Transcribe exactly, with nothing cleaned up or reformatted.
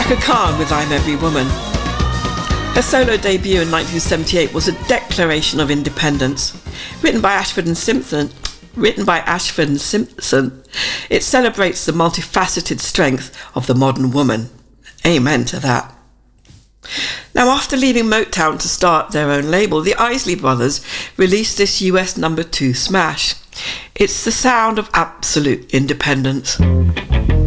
Chaka Khan with I'm Every Woman. Her solo debut in nineteen seventy-eight was a declaration of independence. Written by Ashford and Simpson, written by Ashford and Simpson, it celebrates the multifaceted strength of the modern woman. Amen to that. Now, after leaving Motown to start their own label, the Isley Brothers released this U S number two smash. It's the sound of absolute independence.